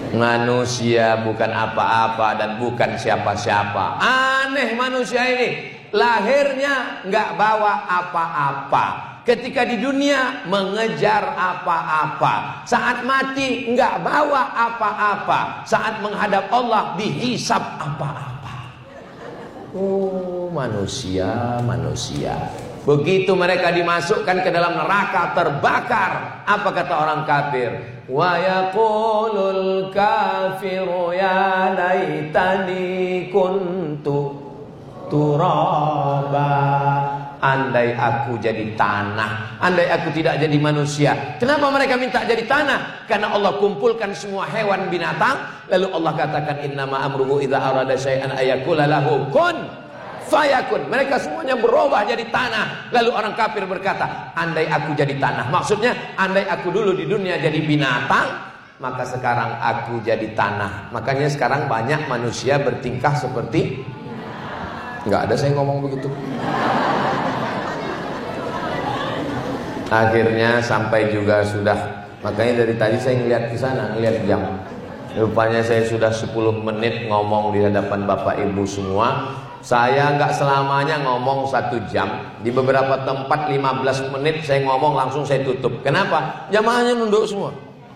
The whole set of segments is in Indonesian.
Manusia bukan apa-apa dan bukan siapa-siapa. Aneh manusia ini. Lahirnya nggak bawa apa-apa. Ketika di dunia mengejar apa-apa. Saat mati nggak bawa apa-apa. Saat menghadap Allah dihisap apa-apa. Oh, manusia. Begitu mereka dimasukkan ke dalam neraka terbakar. Apa kata orang kafir? Wa yaqulul kafiru ya laitani kuntu turaba. Andai aku jadi tanah, andai aku tidak jadi manusia. Kenapa mereka minta jadi tanah? Karena Allah kumpulkan semua hewan binatang. Lalu Allah katakan innama amruhu idza arada syai'an ayaqula lahu kun fayakun. Mereka semuanya berubah jadi tanah. Lalu orang kafir berkata, andai aku jadi tanah. Maksudnya, andai aku dulu di dunia jadi binatang, maka sekarang aku jadi tanah. Makanya sekarang banyak manusia bertingkah seperti, enggak ada saya ngomong begitu. Akhirnya sampai juga sudah. Makanya dari tadi saya ngeliat ke sana, ngeliat jam. Rupanya saya sudah 10 menit ngomong di hadapan Bapak Ibu semua. Saya nggak selamanya ngomong 1 jam. Di beberapa tempat 15 menit saya ngomong langsung saya tutup. Kenapa? Jamaahnya nunduk semua.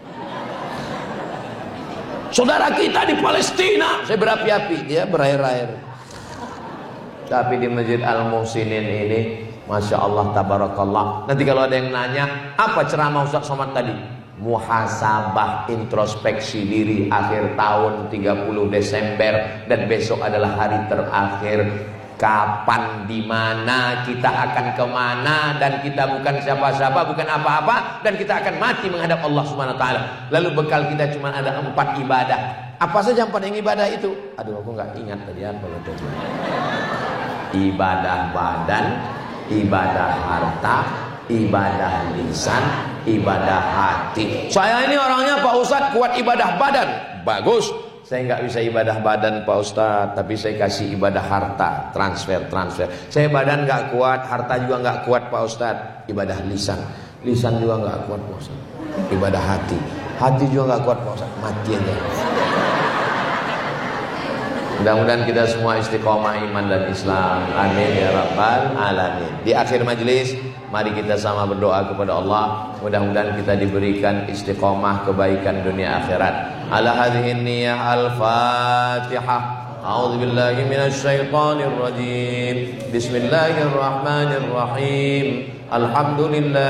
Saudara kita di Palestina, saya berapi-api, dia berair-air. Tapi di Masjid Al-Muhsinin ini, Masya Allah, tabarakallah. Nanti kalau ada yang nanya, apa ceramah Ustaz Somad tadi? Muhasabah, introspeksi diri akhir tahun 30 Desember dan besok adalah hari terakhir. Kapan, di mana, kita akan kemana, dan kita bukan siapa-siapa, bukan apa-apa, dan kita akan mati menghadap Allah Subhanahu Wa Taala. Lalu bekal kita cuma ada 4 ibadah. Apa saja 4 yang ibadah itu? Aduh, aku nggak ingat tadi apa tadi. Ibadah badan, ibadah harta, ibadah lisan, ibadah hati. Saya ini orangnya Pak Ustadz kuat ibadah badan. Bagus. Saya nggak bisa ibadah badan Pak Ustadz, tapi saya kasih ibadah harta, transfer. Saya badan nggak kuat, harta juga nggak kuat Pak Ustadz. Ibadah lisan juga nggak kuat Pak Ustadz. Ibadah hati juga nggak kuat Pak Ustadz. Mati aja. Mudah-mudahan kita semua istiqomah iman dan Islam. Amin ya rabbal alamin. Di akhir majelis, mari kita sama berdoa kepada Allah. Mudah-mudahan kita diberikan istiqomah kebaikan dunia akhirat. Ala hadhihi niyyah al-Fatihah. A'udzu billahi minasy syaithanir rajim. Bismillahirrahmanirrahim. Alhamdulillah